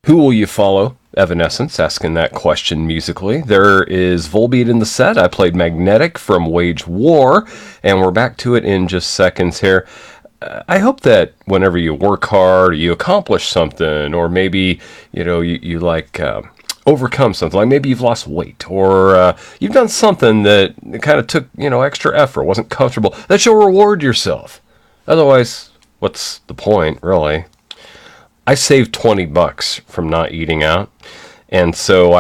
Who will you follow? Evanescence asking that question musically. There is Volbeat in the set. I played Magnetic from Wage War, and we're back to it in just seconds here. I hope that whenever you work hard, or you accomplish something, or maybe you like overcome something, like maybe you've lost weight, or you've done something that kind of took extra effort, wasn't comfortable, that you'll reward yourself. Otherwise, what's the point, really? I saved $20 from not eating out, and so